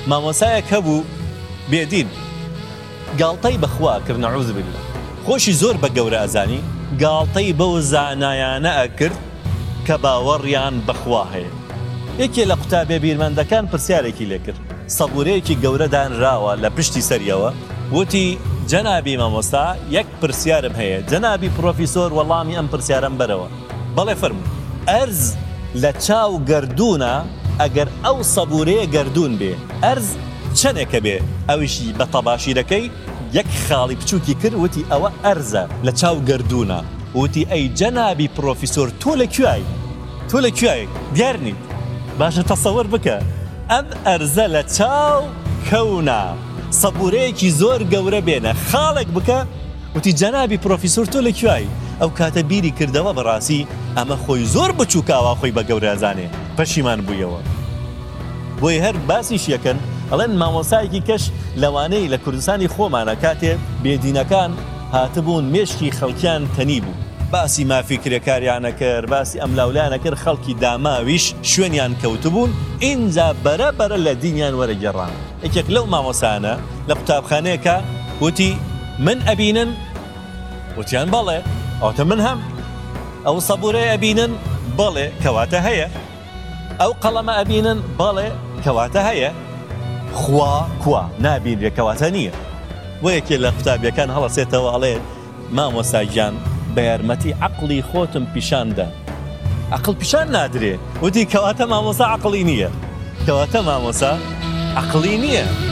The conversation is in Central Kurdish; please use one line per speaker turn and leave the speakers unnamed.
مامۆسایەک هەبوو بێدین گاڵتەی بەخوا کرد نەعوذ بالله خۆشی زۆر بە گەورە ئەزانی گاڵتەی بەو زانایانە ئەکرد کە باوەڕیان بەخوا هەیە یەکێ لە قوتابێ بیرمەندەکان پرسیارێکی لێکرد سەبوورەیەکی گەورە دانراوە لە پشتی سەریەوە وتی جەنابی مامۆستا یەک پرسیارم هەیە جەنابی پرۆفیسۆر وەڵامی ئەم پرسیارم بەرەوە بەڵێ فەرموو ئەرز لە چاو گەردوونە ئەگەر ئەو سەبوورەیە گەردوون بێ ئەرز چەندێکە بێ ئەویشی بە تەباشیرەکەی یەک خاڵی بچووکی کرد وتی ئەوە ئەرزە لە چاو گەردوونە وتی ئەی جەنابی پرۆفیسۆر تۆ لەکوێی دیار نیت باشە تەسەوەر بکە ئەم ئەرزە لە چاو کەونە سەبوورەیەکی زۆر گەورە بێنە خاڵێک بکە وتی جەنابی پرۆفیسۆر تۆ لەکوێی ئەو کاتە بیری کردەوە بەڕاستی ئەمە خۆی زۆر بچووکاوە خۆی بە گەورە ئەزانێ پەشیمان بوویەوە بۆی هەر باسیش یەکەن ئەڵێن مامۆسایەکی کەش لەوانەی لە کوردستانی خۆمانە کاتێ بێدینەکان هاتبوون مێشکی خەڵکیان تەنی بوو باسی مافیکرێکاریانە کرد باسی ئەم لاولانە کرد خەڵکی داماویش شوێنیان کەوتبوون ئینجا بەرەبەرە لە دینیان وەرەگەڕان یەکێک لەو مامۆسانە لە قوتابخانەیەکە وتی من ئەبینن وتیان بەڵێ ئەوتە من هەم ئەو سەبوورەیە ئەبینن بەڵێ کەواتە هەیە ئەو قەڵەمە ئەبینن بەڵێ کەواتە هەیە خوا نابینرێ کەواتە نییە بۆ یەکێ لە قوتابیەکان هەڵەسێتەوە ئەڵێ مامۆسای گیان بە یارمەتی عەقڵی خۆتم پیشاندا عەقڵ پیشان نادرێ وتی کەواتە مامۆسا عەقڵی نییە کەواتە مامۆسا عەقڵی نییە